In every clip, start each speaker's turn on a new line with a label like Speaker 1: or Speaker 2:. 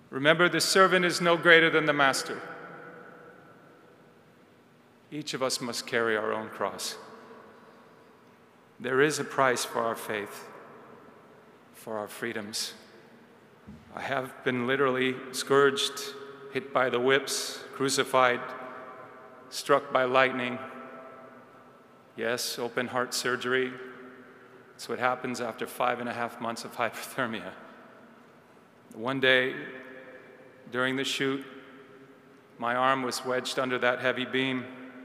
Speaker 1: Remember, the servant is no greater than the master. Each of us must carry our own cross. There is a price for our faith, for our freedoms. I have been literally scourged, hit by the whips, crucified, struck by lightning. Yes, open heart surgery. That's what happens after 5.5 months of hypothermia. One day, during the shoot, my arm was wedged under that heavy beam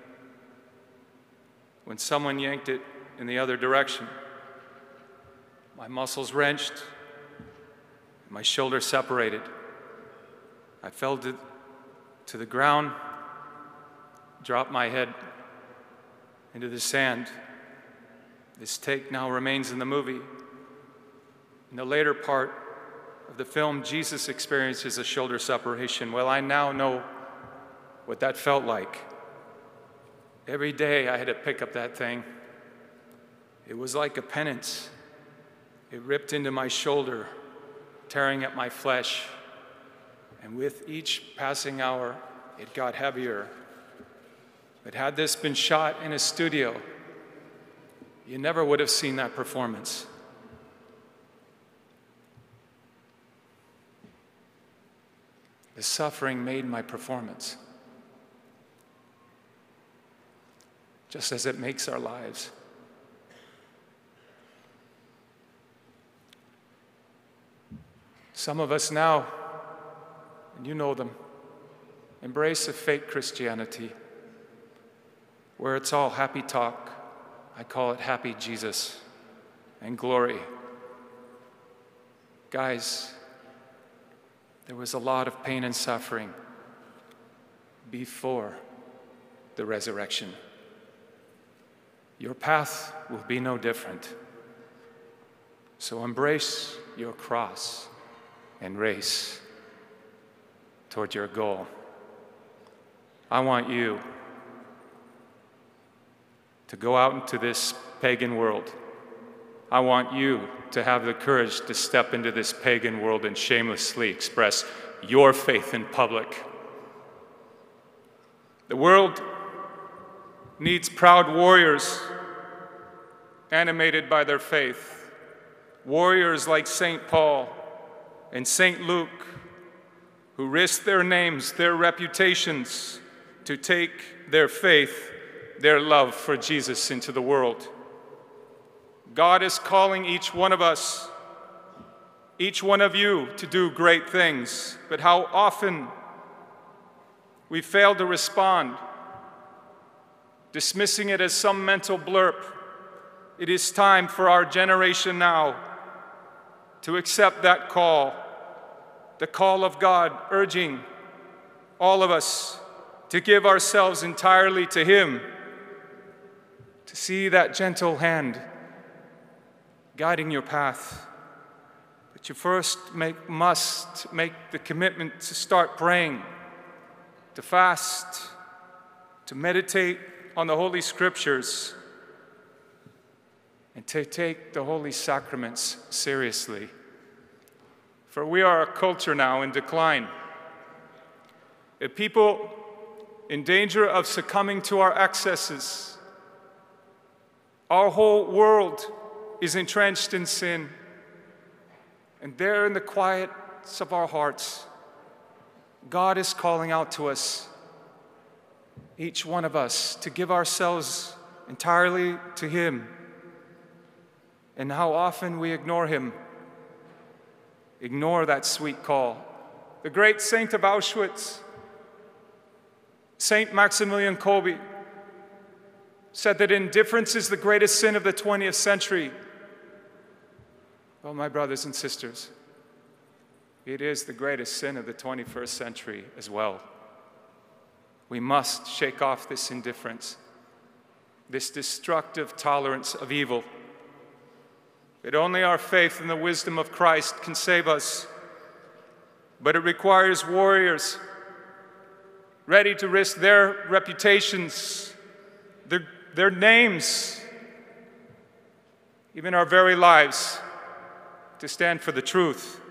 Speaker 1: when someone yanked it in the other direction. My muscles wrenched, my shoulder separated. I fell to the ground, dropped my head into the sand. This take now remains in the movie. In the later part of the film, Jesus experiences a shoulder separation. Well, I now know what that felt like. Every day I had to pick up that thing. It was like a penance. It ripped into my shoulder, tearing at my flesh. And with each passing hour, it got heavier. But had this been shot in a studio, you never would have seen that performance. The suffering made my performance, just as it makes our lives. Some of us now, and you know them, embrace a fake Christianity where it's all happy talk. I call it happy Jesus and glory. Guys, there was a lot of pain and suffering before the resurrection. Your path will be no different. So embrace your cross and race toward your goal. I want you to go out into this pagan world. I want you to have the courage to step into this pagan world and shamelessly express your faith in public. The world needs proud warriors animated by their faith. Warriors like St. Paul and St. Luke, who risked their names, their reputations, to take their faith, their love for Jesus into the world. God is calling each one of us, each one of you, to do great things. But how often we fail to respond, dismissing it as some mental blurb. It is time for our generation now to accept that call, the call of God urging all of us to give ourselves entirely to Him, to see that gentle hand guiding your path. But you first must make the commitment to start praying, to fast, to meditate on the Holy Scriptures, and to take the Holy Sacraments seriously. For we are a culture now in decline, a people in danger of succumbing to our excesses. Our whole world is entrenched in sin, and there in the quiets of our hearts, God is calling out to us, each one of us, to give ourselves entirely to Him. And how often we ignore Him, ignore that sweet call. The great saint of Auschwitz, Saint Maximilian Kolbe, said that indifference is the greatest sin of the 20th century. Well, my brothers and sisters, it is the greatest sin of the 21st century as well. We must shake off this indifference, this destructive tolerance of evil. That only our faith in the wisdom of Christ can save us, but it requires warriors ready to risk their reputations, their names, even our very lives, to stand for the truth.